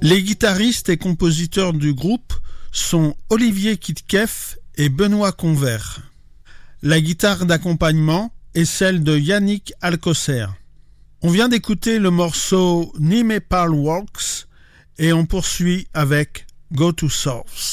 Les guitaristes et compositeurs du groupe sont Olivier Kitkeff et Benoît Convert. La guitare d'accompagnement est celle de Yannick Alcocer. On vient d'écouter le morceau Nimepal Walks et on poursuit avec Go to Source.